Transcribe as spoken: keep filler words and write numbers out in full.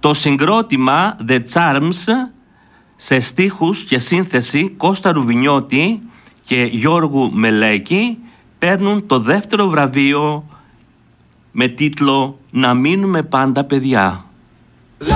Το συγκρότημα The Charms σε στίχους και σύνθεση Κώστα Ρουβινιώτη και Γιώργου Μελέκη παίρνουν το δεύτερο βραβείο με τίτλο «Να μείνουμε πάντα παιδιά».